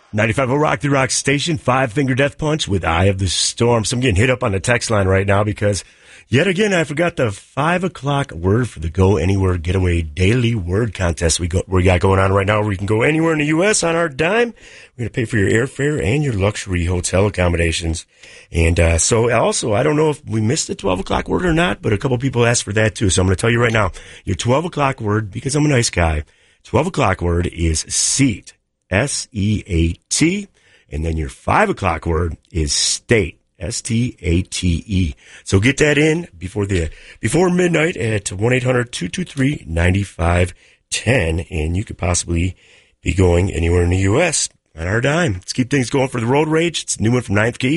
95.0 Rock the Rock Station, Five Finger Death Punch with Eye of the Storm. So I'm getting hit up on the text line right now because, yet again, I forgot the 5 o'clock word for the Go Anywhere Getaway Daily Word Contest we got going on right now, where you can go anywhere in the U.S. on our dime. We're going to pay for your airfare and your luxury hotel accommodations. And so also, I don't know if we missed the 12 o'clock word or not, but a couple people asked for that too. So I'm going to tell you right now, your 12 o'clock word, because I'm a nice guy, 12 o'clock word is seat. S-E-A-T, and then your 5 o'clock word is state, S-T-A-T-E. So get that in before midnight at 1-800-223-9510, and you could possibly be going anywhere in the U.S. on our dime. Let's keep things going for the road rage. It's a new one from Ninth Key.